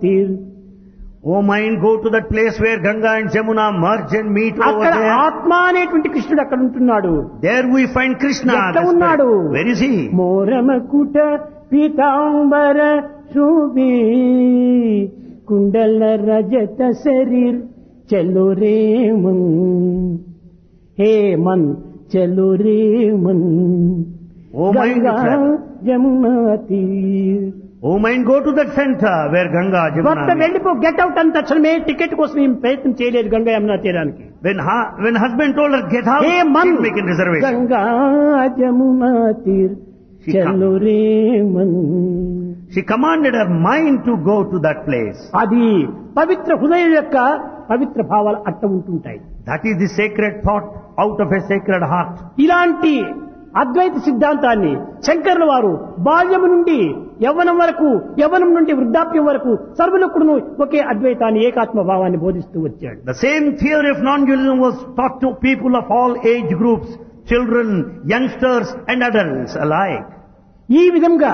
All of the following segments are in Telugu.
tir. O mind, go to that place where Ganga and Jamuna merge and meet over అక్కడ there. ఆత్మ అనేటువంటి కృష్ణుడు అక్కడ ఉంటున్నాడు. There we find Krishna. ఎక్కడ the ఉన్నాడు? spirit. Where is he? మోరమకుట Pitambara Sobhi కుండల రజత శరీర్ చలో రే మన్ హే మన్ చలో రే Mann O mind, Ganga travel. Jamuna తీర్. O mind, go to that center where Ganga, భర్త Jamuna meet. వెళ్ళిపో గెట్ అవుట్ అని తక్షణమే టికెట్ కోసం ఏం ప్రయత్నం చేయలేదు గంగా యమునా తీరానికి. When husband told her, get out, hey Mann she's making reservation. Ganga Jamuna తీర్ She చలో రే Mann. She commanded her mind to go to that place. అది పవిత్ర హృదయం యొక్క పవిత్ర భావాలు అట్ట ఉంటుంటాయి. That is the sacred thought out of a sacred heart. ఇలాంటి అద్వైత సిద్ధాంతాన్ని శంకరుల వారు బాల్యము నుండి యవ్వనం వరకు, యవ్వనం నుండి వృద్ధాప్యం వరకు సర్వులకుడును ఒకే అద్వైతాన్ని ఏకాత్మ భావాన్ని బోధిస్తూ వచ్చాడు. The same theory of non-dualism was taught to people of all age groups, children, youngsters and adults alike. ఈ విధంగా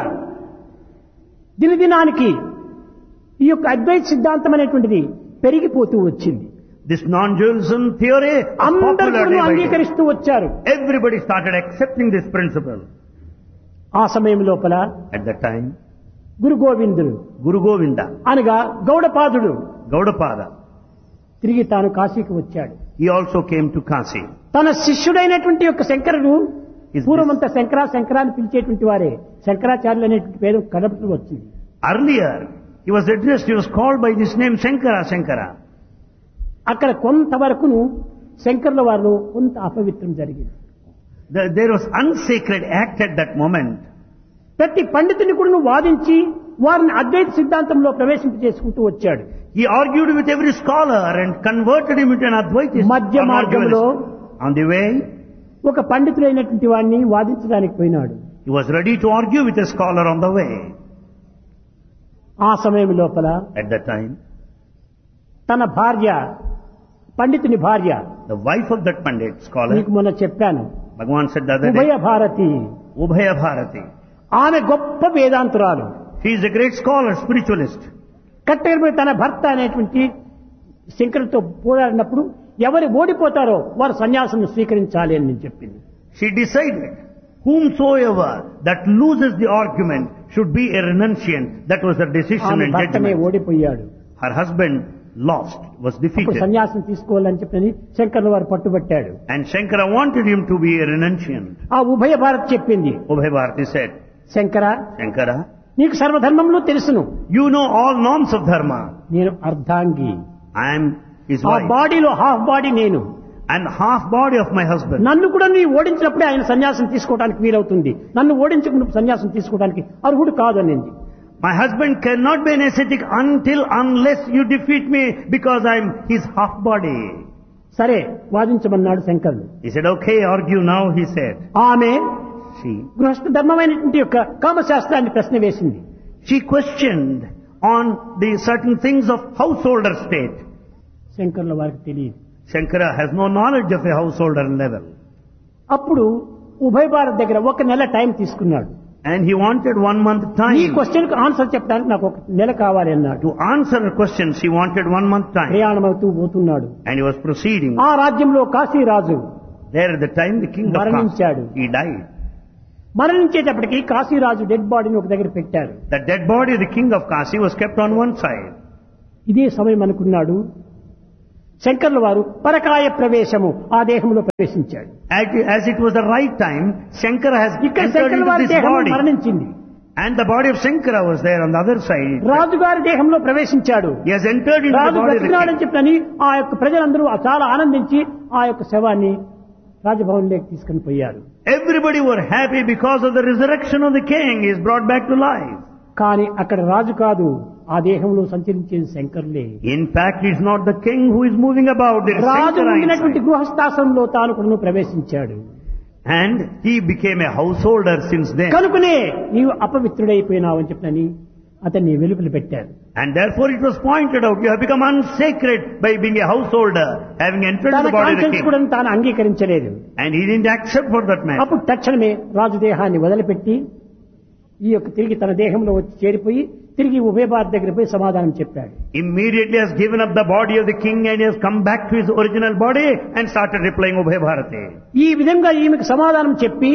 దినదినానికి ఈ యొక్క అద్వైత సిద్ధాంతం అనేటువంటిది పెరిగిపోతూ వచ్చింది. This non-dualism theory was అందరూ popular day by day. అంగీకరిస్తూ వచ్చారు. Everybody started accepting this principle. ఆ సమయం లోపల At that time, Guru Govindudu Guru Govinda, అనగా గౌడపాదుడు Gaudapada, తిరిగి తాను కాశీకి వచ్చాడు. he also came to Kasi. తన శిష్యుడైనటువంటి యొక్క శంకరుడు Is పూర్వమంతా శంకరా అని పిలిచేటువంటి వారే శంకరాచార్యులు అనేటువంటి పేరు కనపడుతూ వచ్చింది. Earlier, he was addressed, he was called by this name Shankara. అక్కడ కొంతవరకును శంకరుల వారిలో కొంత అపవిత్రం జరిగింది. There was unsacred act at that moment. ప్రతి పండితుని కూడా వాదించి వారిని అద్వైత సిద్ధాంతంలో ప్రవేశింపజేసుకుంటూ వచ్చాడు. He argued with every scholar and converted him into an Advaitist. మధ్య మార్గంలో On the way, ఒక పండితుడైనటువంటి వాడిని వాదించడానికి పోయినాడు. he was ready to argue with a scholar on the way. ఆ సమయం లోపల At that time, తన భార్య, పండితుని భార్య, the wife of that Pandit scholar, నీకు మొన్న చెప్పాను, Bhagavan said the other ఉభయ day, భారతి, Ubhaya Bharati. ఆమె గొప్ప వేదాంతురాలు. She is a great scholar, spiritualist. కట్టెలపై తన భర్త అనేటువంటి శంకరులతో పోరాడినప్పుడు ఎవరు ఓడిపోతారో వారు సన్యాసం స్వీకరించాలి అని నేను చెప్పింది. She decided, whomsoever that loses the argument should be a renunciant. That was her decision ఆమె and భర్తనే judgment. ఓడిపోయాడు. Her husband lost, was అప్పుడు defeated. సన్యాసం తీసుకోవాలని చెప్పని శంకరుల వారు పట్టుబట్టాడు. And Shankara wanted him to be a renunciant. ఆ ఉభయ భారత్ చెప్పింది, Ubhaya Bharati said, Shankara, Shankara, నీకు సర్వధర్మంలో తెలుసును, you know all norms of dharma. నేను అర్ధాంగి, I am his ఆ wife. బాడీలో హాఫ్ బాడీ నేను, And half body of my husband. నన్ను కూడా నీ ఓడించినప్పుడే ఆయన సన్యాసం తీసుకోవడానికి వీలవుతుంది, నన్ను ఓడించకుండా సన్యాసం తీసుకోవడానికి అర్హుడు కాదు అనింది. My husband cannot be an ascetic unless you defeat me because I am his half body. సరే వాదించమన్నాడు శంకరుడు. He said, okay, argue now, he said. ఆమె She గృహస్థ ధర్మమైనటువంటి యొక్క కామశాస్త్రాన్ని ప్రశ్న వేసింది. questioned on the certain things of householder state. శంకరుల వారికి తెలియదు. Shankara has no knowledge of a householder level. అప్పుడు ఉభయ భారత్ దగ్గర ఒక నెల టైం తీసుకున్నాడు. And he wanted 1 month ఈ time. క్వశ్చన్ కు ఆన్సర్ చెప్పడానికి నాకు ఒక నెల కావాలి అన్నాడు. To answer her questions, he wanted 1 month time. ప్రయాణమవుతూ పోతున్నాడు. And he was proceeding. ఆ రాజ్యంలో కాశీరాజు There at the time, the king of మరణించాడు. Kasi, he died. మరణించేటప్పటికి Kashiraju dead బాడీని ఒక దగ్గర పెట్టారు. The dead body of the king of Kasi was kept on one side. ఇదే సమయం అనుకున్నాడు శంకర్ల వారు పరకాయ ప్రవేశము ఆ దేహంలో ప్రవేశించాడు. As it was the right time, Shankara has ఇక్కడ entered శంకర్ల into వారి this దేహం body. మరణించింది. And the body of Shankara was there on the other side. రాజుగారి దేహంలో ప్రవేశించాడు. He has entered into the Raju body of the బ్రతికినాడని king. చెప్పని ఆ యొక్క ప్రజలందరూ చాలా ఆనందించి ఆ యొక్క శవాన్ని రాజభవన్లోకి తీసుకుని పోయారు. Everybody were happy because of the resurrection of the king. He is brought back to life. కానీ అక్కడ రాజు కాదు, ఆ దేహంలో సంచరించేది శంకరులే. In fact, it's not the king who is moving about. There is Raju Shankara ఉండినటువంటి inside. గృహస్థాశ్రమంలో తాను కూడా ప్రవేశించాడు. And he became a householder since then. కనుకనే నీవు అపవిత్రుడైపోయినావు అని చెప్పని అతన్ని వెలుపల పెట్టారు. And therefore it was pointed out, you have become unsacred by being a householder, having entered తన the body of the conscience king. కూడా తాను అంగీకరించలేదు. And he didn't accept for that man. అప్పుడు తక్షణమే రాజు దేహాన్ని వదిలిపెట్టి ఈ యొక్క తిరిగి తన దేహంలో వచ్చి చేరిపోయి తిరిగి ఉభయ భారత్ దగ్గర పోయి సమాధానం చెప్పాడు. Immediately has given up the body of the king and has come back to his original body and started replying Ubhay Bharati. ఈ విధంగా ఈమెకు సమాధానం చెప్పి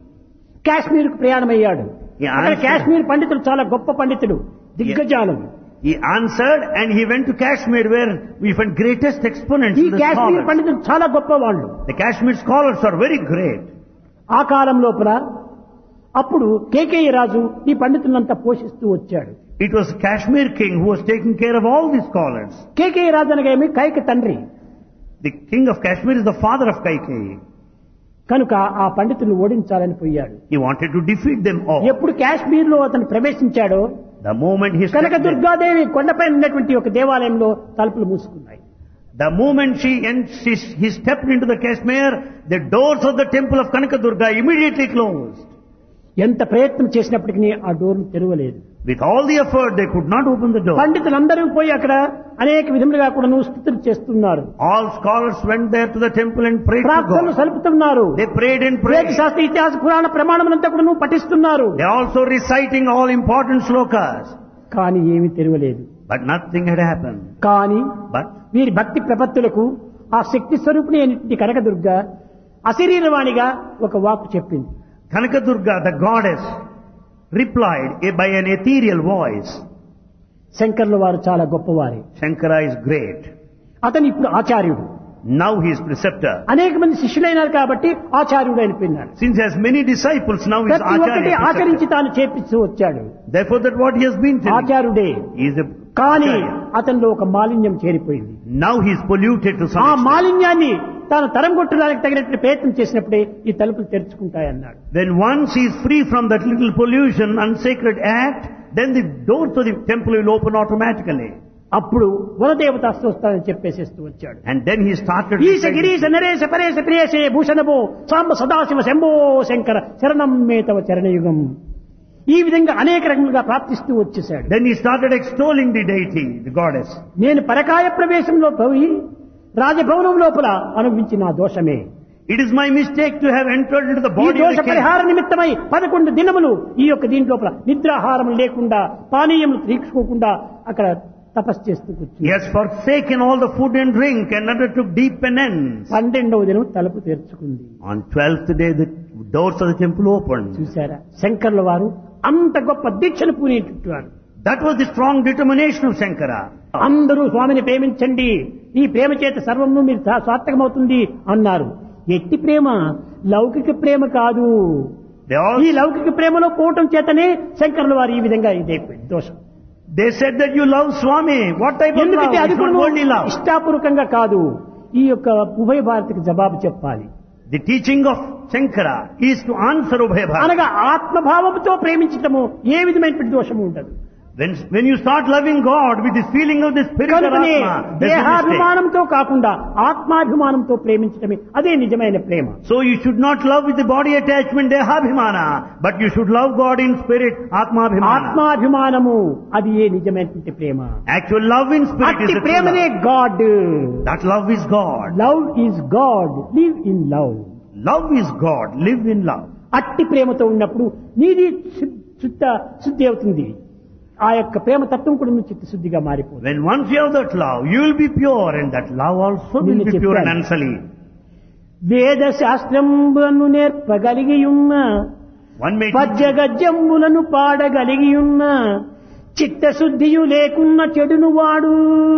కాశ్మీర్కు ప్రయాణమయ్యాడు. అక్కడ కాశ్మీర్ పండితులు చాలా గొప్ప పండితులు, దిగ్గజాలు. He answered and he went to Kashmir where we find greatest exponents ఈ of the కాశ్మీర్ scholars. పండితులు చాలా గొప్ప వాళ్ళు. The Kashmir scholars are very great. ఆ కాలం లోపల అప్పుడు కేకేయ రాజు ఈ పండితులంతా పోషిస్తూ వచ్చాడు. It was Kashmir king who was taking care of all these scholars. Kekaya రాజు అనగా ఏమి కైక తండ్రి. The king of Kashmir is the father of Kaikeyi. కనుక ఆ పండితులను ఓడించాలని పోయాడు. He wanted to defeat them all. ఎప్పుడు కాశ్మీర్ లో అతను ప్రవేశించాడో The moment he Kanaka stepped there, Durgadevi కొండపై ఉన్నటువంటి ఒక దేవాలయంలో తలుపులు మూసుకున్నాయి. the moment he stepped into the Kashmir, the doors of the temple of Kanaka Durga immediately closed. ఎంత ప్రయత్నం చేసినప్పటికీ ఆ డోర్ను తెరవలేదు. With all the effort, they could not open the door. పండితులందరూ పోయి అక్కడ అనేక విధములుగా కూడా స్తుతులు చేస్తున్నారు. All scholars went there to the temple and prayed to ప్రార్థనలు God. సలుపుతున్నారు. They prayed and వేద prayed. శాస్త్ర ఇతిహాస పురాణ ప్రమాణములంతా కూడా పఠిస్తున్నారు. They also reciting all important slokas. కానీ ఏమీ తెరవలేదు. But nothing had happened. కానీ But వీరి భక్తి ప్రపత్తులకు ఆ శక్తి స్వరూపిణి అయినటువంటి కనకదుర్గ అశరీరవాణిగా ఒక వాక్కు చెప్పింది. Kanaka Durga, the goddess, replied by an ethereal voice. శంకర్ల వారు చాలా గొప్పవారే. Shankara is great. అతను ఇప్పుడు ఆచార్యుడు. Now he is preceptor. అనేక మంది శిష్యులైనారు కాబట్టి ఆచార్యుడు అయిపోయినాడు. Since he has many disciples, now he is ప్రతి ఒక్కటి Acharya. ఆచరించి preceptor. తాను చేపిస్తూ వచ్చాడు. Therefore, that what he has been telling. ఆచార్యుడే. He is a కానీ Acharya. అతనిలో ఒక మాలిన్యం చేరిపోయింది. Now he is polluted to some ఆ extent. మాలిన్యాన్ని తాను తరం కొట్టడానికి తగినటువంటి ప్రయత్నం చేసినప్పుడే ఈ తలుపులు తెరుచుకుంటాయన్నాడు. When once he is free from that little pollution, unsacred act, then the doors of the temple will open automatically. అప్పుడు వనదేవత వస్తానని చెప్పేసేస్తూ వచ్చాడు. And then he started. ఈశ గిరీశ నరేశ పరేశ ప్రియేశే భూషణభో సాంబ సదాశివ శంభో శంకర శరణం మే తవ చరణయుగం. ఈ విధంగా అనేక రకములుగా ప్రార్థిస్తూ వచ్చేశాడు. Then he started extolling the deity, the goddess. నేను పరకాయ ప్రవేశంలో పోయి రాజభవనం లోపల అనుభవించిన ఆ దోషమే. It is my mistake to have entered into the ఈ body of దోష the king. పరిహార నిమిత్తమై 11 దినములు ఈ యొక్క దీంట్లో నిద్రాహారం లేకుండా పానీయములు తీసుకోకుండా అక్కడ తపస్సు చేస్తూ He కూర్చున్నాడు. has forsaken all the food and drink and undertook deep penance. 12వ దినం తలుపు తెరుచుకుంది. On 12th day, the doors of the temple opened. చూశారా, శంకర్ల వారు అంత గొప్ప దీక్షను పూనేట్టున్నారు. That was the strong determination of Shankara. అందరూ స్వామిని ప్రేమించండి, ఈ ప్రేమ చేత సర్వము మీరు సార్థకమవుతుంది అన్నారు. ఎట్టి ప్రేమ? లౌకిక ప్రేమ కాదు. They all ఈ లౌకిక ప్రేమలో పోవటం చేతనే శంకరుల వారు ఈ విధంగా ఇదైపోయింది దోషం. they said that you love Swami. What type of love? ఎందుకంటే అది It's not కూడా worldly love. ఇష్టాపూర్వకంగా కాదు. ఈ యొక్క ఉభయ భారతికి జవాబు చెప్పాలి. The teaching of Shankara is to answer Ubhay Bharati. అనగా ఆత్మభావంతో ప్రేమించటము ఏ విధమైనటువంటి దోషము ఉండదు. When you start loving God with this feeling of the spirit of కనుకనే Atma, there's no mistake. దేహాభిమానంతో కాకుండా ఆత్మాభిమానంతో ప్రేమించటమే అదే నిజమైన ప్రేమ. So you should not love with the body attachment, dehabhimana, but you should love God in spirit, atmabhimana. ఆత్మాభిమానము అది ఏ నిజమైనటువంటి ప్రేమ. Actual love in spirit is అట్టి the true ప్రేమనే love. God. That love is God. Love is God, live in love. Love is God. Live in love. అట్టి ప్రేమతో ఉన్నప్పుడు నీది శుద్ధి అవుతుంది. ఆ యొక్క ప్రేమ తత్వం కూడా నువ్వు చిత్తశుద్ధిగా మారిపోతుంది. When once you have that love, you will be pure, and that love also will నిన్ను be pure and చెప్పాను. unsullied. వేద శాస్త్రములను నేర్పగలిగి ఉన్న One may పద్య గద్యములను పాడగలిగి ఉన్న చిత్తశుద్ధియు లేకున్న చెడును వాడు.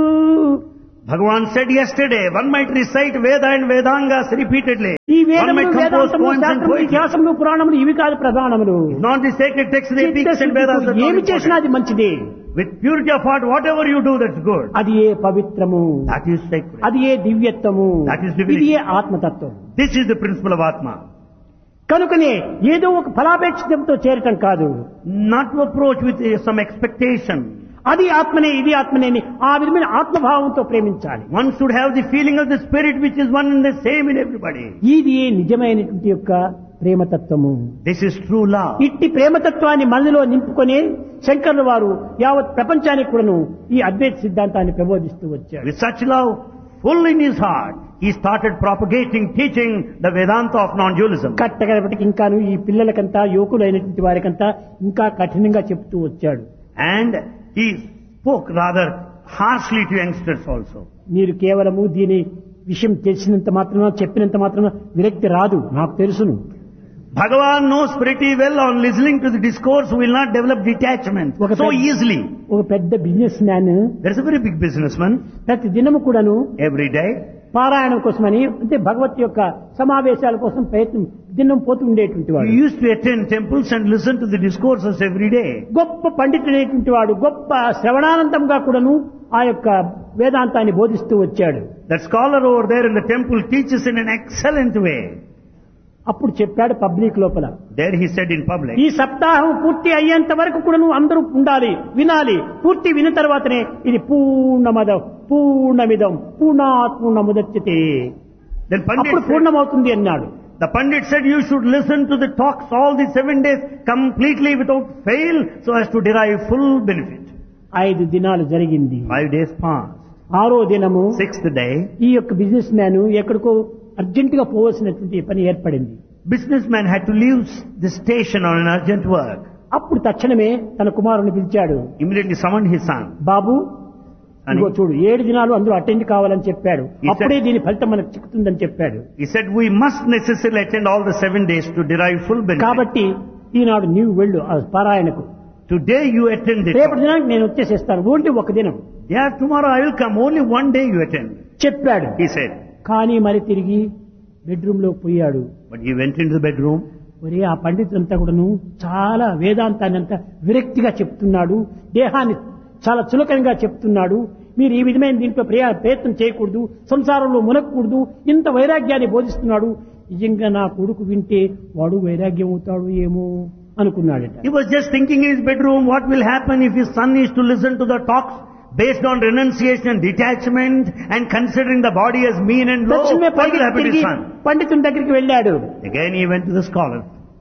Bhagavan said yesterday, one might recite Veda and Vedangas repeatedly. ఈ One వేదములు might compose వేదాంతములు poems and శాస్త్రములు poetry. ఇతిహాసములు పురాణములు ఇవి కాదు ప్రధానములు. Not the sacred texts, the epics and Vedas that are ఏమి చేసినా important. అది మంచిదే. With purity of heart, whatever you do, that's good. అది ఏ పవిత్రము, That is sacred. అది ఏ దివ్యత్వము, That is divinity. ఇది ఏ ఆత్మతత్వం. This is the principle of Atma. కనుకనే ఏదో ఒక ఫలాపేక్షితంతో చేరటం కాదు. Not to approach with some expectation. అది ఆత్మనే ఇది ఆత్మనే అని ఆ విధమైన ఆత్మభావంతో ప్రేమించాలి. One should have the feeling of the spirit which is one and the same in everybody. ఇది నిజమైనటువంటి యొక్క ప్రేమతత్వము. This is true love. ఇట్టి ప్రేమతత్వాన్ని మనలో నింపుకొని శంకరుల వారు యావత్ ప్రపంచానికి కూడాను ఈ అద్వైత సిద్ధాంతాన్ని ప్రబోధిస్తూ వచ్చారు. With such love full in his heart, he started propagating, teaching the Vedanta of non-dualism. కట్టగలపటికి ఇంకాను ఈ పిల్లలకంతా యువకులైనటువంటి వారికంతా ఇంకా కఠినంగా చెప్తూ వచ్చాడు. And he spoke rather harshly to youngsters also. మీరు కేవలము దీని విషయం తెలిసినంత మాత్రమే చెప్పినంత మాత్రమే విరక్తి రాదు, నాకు తెలుసును. Bhagavan knows pretty well on listening to the discourse will not develop detachment so easily. ఒక పెద్ద business man, There is a very big businessman. ప్రతి దినము కూడాను Every day పారాయణం కోసమని అంటే భగవత్ యొక్క సమావేశాల కోసం ప్రయత్నం దినం పోతూ ఉండేటువంటి he వాడు. used to attend temples and listen to the discourses every day. గొప్ప పండితుడైనటువంటి వాడు, గొప్ప శ్రవణానందంగా కూడాను ఆ యొక్క వేదాంతాన్ని బోధిస్తూ వచ్చాడు. That scholar over there in the temple teaches in an excellent way. అప్పుడు చెప్పాడు పబ్లిక్ లోపల, There he said in public, ఈ సప్తాహం పూర్తి అయ్యేంత వరకు కూడాను అందరూ ఉండాలి, వినాలి. పూర్తి విన్న తర్వాతనే ఇది పూర్ణమిదం పూర్ణాత్ పూర్ణముదచ్యతే, then అప్పుడు Pandit said, పూర్ణమవుతుంది అన్నాడు. the Pandit said you should listen to the talks all the 7 days completely without fail so as to derive full benefit. 5 దినాలు జరిగింది. 5 days passed. 6వ దినము 6th day, ఈ యొక్క బిజినెస్ మ్యాన్ ఎక్కడికో అర్జెంట్ గా పోవలసినటువంటి పని ఏర్పడింది. businessman had to leave the station on an urgent work. అప్పుడు తక్షణమే తన కుమారుని పిలిచాడు. Immediately summoned his son. Babu, And ఇదిగో చూడు 7 దినాలు అందరూ అటెండ్ కావాలని చెప్పాడు. He said- అప్పుడే దీని ఫలితం మనకు చిక్కుతుందని చెప్పాడు. he said we must necessarily attend all the 7 days to derive full benefit. కాబట్టి ఈనాడు నీవు వెళ్ళు ఆ పారాయణకు, Today you attend it. రేపటి దినానికి నేను వచ్చేసేస్తాను, ఓన్లీ ఒక దినం Yeah, tomorrow I will come. Only one day you attend. చెప్పాడు. He said. కానీ మరి తిరిగి బెడ్రూమ్ లో పోయాడు. But he went into the bedroom. మరి ఆ పండితులంతా కూడాను చాలా వేదాంతాన్ని అంతా విరక్తిగా చెప్తున్నాడు, దేహాన్ని చాలా చులకనగా చెప్తున్నాడు. మీరు ఈ విధమైన దీంట్లో ప్రయత్నం చేయకూడదు, సంసారంలో మునగకూడదు, ఇంత వైరాగ్యాన్ని బోధిస్తున్నాడు. నిజంగా నా కొడుకు వింటే వాడు వైరాగ్యం అవుతాడు ఏమో అనుకున్నాడట. He was just thinking in his bedroom, what will happen if his son is to listen to the talks based on renunciation and detachment and considering the body as mean and low. తక్షణమే What will happen to his తిరిగి son? పండితుని దగ్గరికి వెళ్ళాడు. Again he went to the scholar.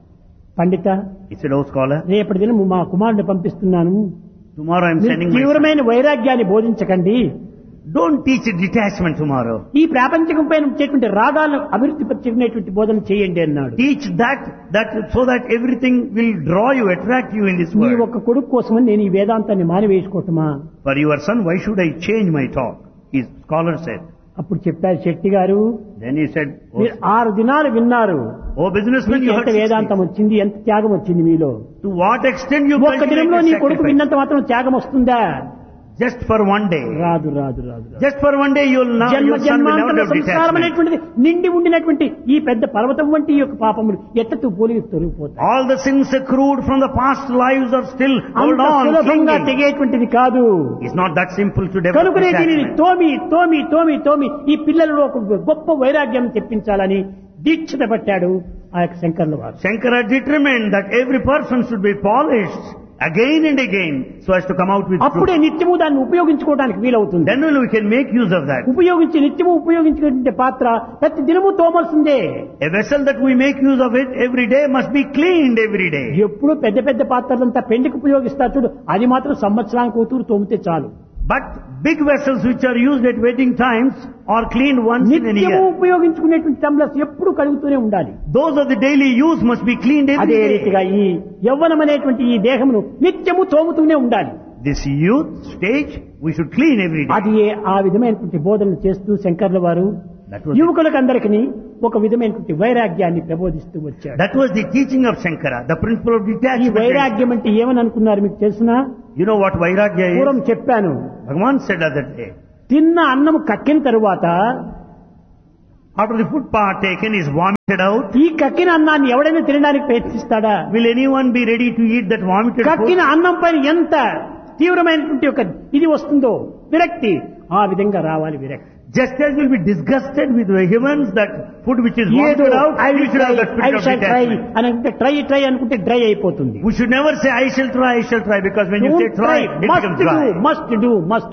Pandit, He said, oh scholar, రేపటి దినం మా కుమారుని పంపిస్తున్నాను, tomorrow I am మీరు sending my son. తీవ్రమైన వైరాగ్యాన్ని బోధించకండి, Don't teach detachment tomorrow. ఈ ప్రాపంచకం పైన వచ్చేటువంటి రాగాలను అభివృద్ధి పరిచేటువంటి బోధన చేయండి అన్నాడు. Teach that so that everything will draw you, attract you in this నీ world. ఒక్క కొడుకు కోసమని నేను ఈ వేదాంతాన్ని మానివేసుకోవటమా? For your son, why should I change my talk? His scholar said. అప్పుడు చెప్పారు శెట్టి గారు, Then he said, మీరు 6 దినాలు విన్నారు, oh businessman, మీకు you ఎంత heard 6 వేదాంతం days. వచ్చింది, ఎంత త్యాగం వచ్చింది మీలో. To what extent you ఒక్క దినంలో నీ కొడుకు sacrifice? విన్నంత మాత్రం త్యాగం వస్తుందా? Just for one day. రాదు రాదు రాదు రాదు. Just for one day జన్మ your son will never జన్మాంతర have సంస్కారం detachment. అనేటువంటిది నిండి ఉండినటువంటి ఈ పెద్ద పర్వతం వంటి ఈ యొక్క పాపములు ఎత్తు పోలి తొలగిపోతాయి. All the sins accrued from the past lives are still hold అంత on. సులభంగా clinging. తెగేటువంటిది కాదు. It's not that simple to develop కనుకనే దీనిని detachment. తోమి తోమి తోమి తోమి ఈ పిల్లలలో ఒక గొప్ప వైరాగ్యం తెప్పించాలని దీక్షత పట్టాడు ఆ యొక్క శంకర్ల వారు. Shankara determined that every person should be polished again and again so as to come out with అప్పుడే truth. నిత్యము దాన్ని ఉపయోగించుకోవడానికి వీలవుతుంది. Then we can make use of that. నిత్యము ఉపయోగించుకునే పాత్ర ప్రతి దినము తోమాల్సిందే. A vessel that we make use of it every day must be cleaned every day. ఎప్పుడు పెద్ద పెద్ద పాత్రలంతా పెండికి ఉపయోగిస్తారు చూడు, అది మాత్రం సంవత్సరానికి కూతురు తోమితే చాలు. But big vessels which are used at wedding times are cleaned once in a నిత్యము year. ఉపయోగించుకునేటువంటి టంబ్లర్స్ ఎప్పుడు కడుగుతూనే ఉండాలి. Those of the daily use must be cleaned every అదే day. రీతిగా ఈ యవ్వనం అనేటువంటి ఈ దేహమును నిత్యము తోముతూనే ఉండాలి. This youth stage we should clean every day. అది ఆ విధమైనటువంటి బోధనలు చేస్తూ శంకర్ల వారు That was, యువకులకందరికీ ఒక విధమైనటువంటి వైరాగ్యాన్ని ప్రబోధిస్తూ వచ్చాడు. that was the teaching of Shankara, the principle of ఈ detachment. వైరాగ్యం అంటే ఏమని అనుకున్నారు మీకు తెలుసునా? You know what Vairagya పూర్వం is? చెప్పాను, Bhagavan said other day, తిన్న అన్నం కక్కిన తరువాత after the food partaken is vomited out, ఈ కక్కిన అన్నాన్ని ఎవడైనా తినడానికి ప్రయత్నిస్తాడా? will anyone be ready to eat that vomited కక్కిన food? అన్నం పైన ఎంత తీవ్రమైనటువంటి ఒక ఇది వస్తుందో విరక్తి, ఆ విధంగా రావాలి విరక్తి. Just as you'll be disgusted with vehemence that food which is ఏదో vomited out, I you will should have try, that I spirit of shall try detachment. అని అంటే ట్రై అనుకుంటే డ్రై అయిపోతుంది. We should never say I shall try, because when you say Don't try, try, it becomes dry. must do.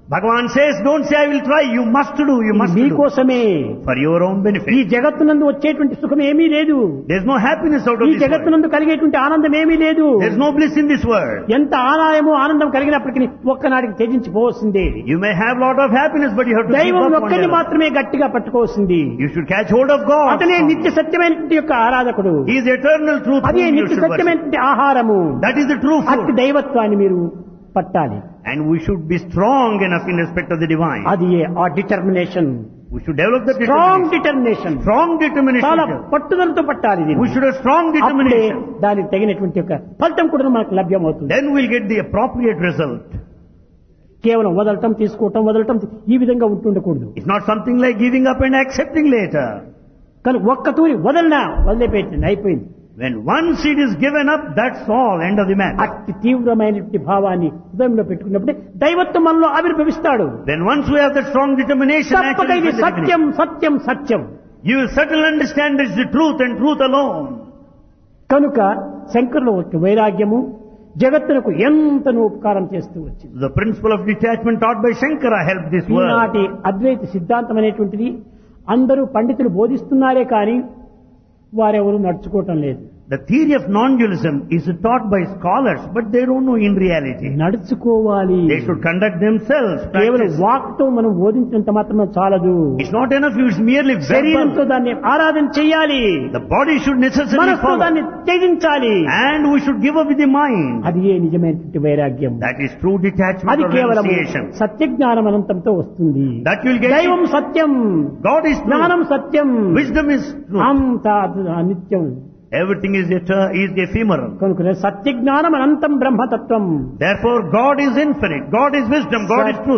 Bhagavan says, don't say I will try, you must do, you must do. మీకోసమే. For your own ఈ benefit. జగత్తునందు వచ్చేటువంటి సుఖం ఏమీ లేదు. There's no happiness out of ఈ this world. జగత్తునందు కలిగేటువంటి ఆనందం ఏమీ లేదు. There's no bliss in this world. ఎంత ఆనందమో ఆనందం కలిగినప్పటికీ ఒక్కనాడికి త్యజించిపోవలసిందే. You may have lot of happiness, but you have to give దైవం up one ఒక్కడిని day. మాత్రమే గట్టిగా పట్టుకోవాల్సింది. You should catch hold of God. అతనే నిత్య సత్యమైనటువంటి యొక్క ఆరాధకుడు. He is eternal truth. అదే whom you నిత్య should worship. సత్యమైనటువంటి ఆహారము. That is the true అట్టి food. దైవత్వాన్ని మీరు పట్టాలి. And we should be strong enough in respect of the divine. అది ఆ determination. We should develop the strong determination. Determination. Strong determination. చాలా పట్టుదలతో పట్టాలి దీన్ని. We should have strong అప్పుడే determination. దానికి తగినటువంటి యొక్క ఫలితం కూడా మనకు లభ్యమవుతుంది. Then we'll get the appropriate result. కేవలం వదలటం వదలటం ఈ విధంగా ఉంటుండకూడదు. It's not something like giving up and accepting later. కానీ ఒక్క తూరి వదిలిపెట్టింది అయిపోయింది. When one seed is given up, that's all, end of the matter. అట్టి తీవ్రమైనటువంటి భావాన్ని హృదయంలో పెట్టుకున్నప్పుడే దైవత్వం మనలో ఆవిర్భవిస్తాడు. Then once we have that strong determination, తప్పక ఇది actually, Satyam Satyam Satyam. you will certainly understand it's the truth and truth alone. కనుక శంకరుల యొక్క వైరాగ్యము జగత్తునకు ఎంతనో ఉపకారం చేస్తూ వచ్చింది. The principle of detachment taught by Shankara helped this world. ఈనాటి అద్వైత సిద్ధాంతం అనేటువంటిది అందరూ పండితులు బోధిస్తున్నారే కానీ వారెవరూ నడుచుకోవటం లేదు. The theory of non-dualism is taught by scholars, but they don't know in reality. నడుచుకోవాలి. They should conduct themselves. కేవలం Practice. వాక్తో మనం బోధించినంత మాత్రమే చాలదు. It's not enough, it's merely శరీరంతో verbal. దాన్ని ఆరాధన చేయాలి. The body should necessarily మనస్సుతో follow. దాన్ని త్యజించాలి. And we should give up with the mind. అది ఏ నిజమైనటువంటి వైరాగ్యం. That is true detachment అది or కేవలం renunciation. సత్యజ్ఞానం అనంతంతో వస్తుంది. That will get దైవం you. Satyam, God is true. జ్ఞానం సత్యం, Wisdom is true. అంతా అనిత్యం. Everything is ephemeral. కనుక సత్యజ్ఞానం అనంతం బ్రహ్మతత్వం. Therefore, God is infinite. God is wisdom. God is truth.